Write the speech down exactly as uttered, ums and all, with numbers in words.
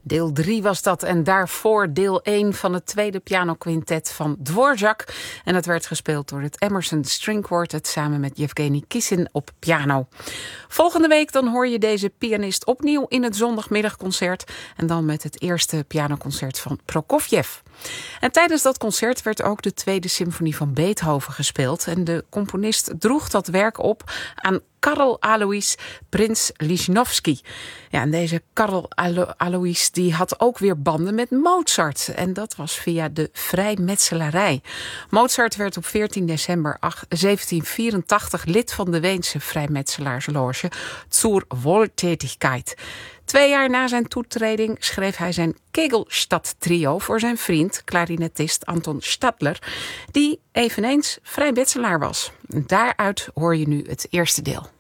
Deel drie was dat en daarvoor deel één van het tweede pianoquintet van Dvorak. En dat werd gespeeld door het Emerson String Quartet samen met Yevgeny Kissin op piano. Volgende week dan hoor je deze pianist opnieuw in het zondagmiddagconcert en dan met het eerste pianoconcert van Prokofjev. En tijdens dat concert werd ook de tweede symfonie van Beethoven gespeeld en de componist droeg dat werk op aan Karl Alois Prins Lichnowsky. Ja, en deze Karl Alo- Alois die had ook weer banden met Mozart. En dat was via de vrijmetselarij. Mozart werd op veertien december zeventien vierentachtig lid van de Weense vrijmetselaarsloge Zur Wohltätigkeit. Twee jaar na zijn toetreding schreef hij zijn Kegelstadt-trio voor zijn vriend, klarinetist Anton Stadler, die eveneens vrijmetselaar was. Daaruit hoor je nu het eerste deel.